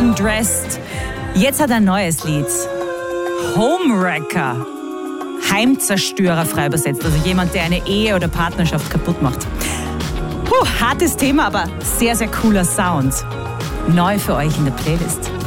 Undressed. Jetzt hat er ein neues Lied. Homewrecker. Heimzerstörer frei übersetzt. Also jemand, der eine Ehe oder Partnerschaft kaputt macht. Hartes Thema, aber sehr, sehr cooler Sound. Neu für euch in der Playlist.